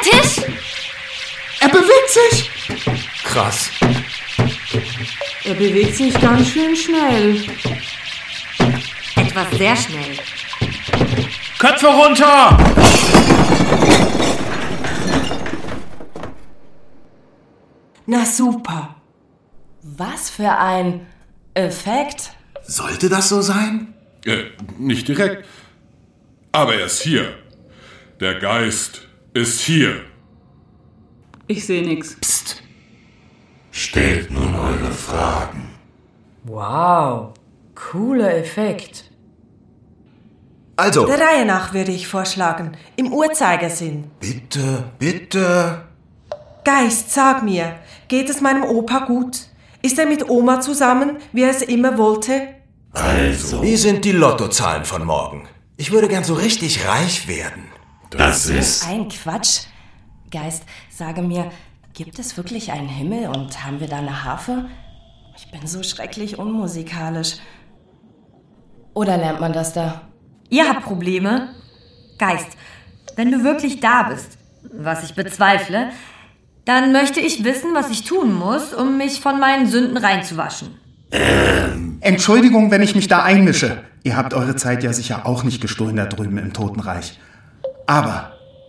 Tisch? Er bewegt sich! Krass. Er bewegt sich ganz schön schnell. Etwas sehr schnell. Köpfe runter! Na super. Was für ein Effekt. Sollte das so sein? Nicht direkt. Aber er ist hier. Der Geist ist hier. Ich sehe nichts. Psst. Stellt nun eure Fragen. Wow, cooler Effekt. Also, Der Reihe nach würde ich vorschlagen, im Uhrzeigersinn. bitte. Geist, sag mir, geht es meinem Opa gut? Ist er mit Oma zusammen, wie er es immer wollte? Also, Wie sind die Lottozahlen von morgen? Ich würde gern so richtig reich werden. das ist... Ein Quatsch. Geist, sage mir, gibt es wirklich einen Himmel und haben wir da eine Harfe? Ich bin so schrecklich unmusikalisch. Oder lernt man das da? Ihr habt Probleme? Geist, wenn du wirklich da bist, was ich bezweifle, dann möchte ich wissen, was ich tun muss, um mich von meinen Sünden reinzuwaschen. Entschuldigung, wenn ich mich da einmische. Ihr habt eure Zeit ja sicher auch nicht gestohlen da drüben im Totenreich. Aber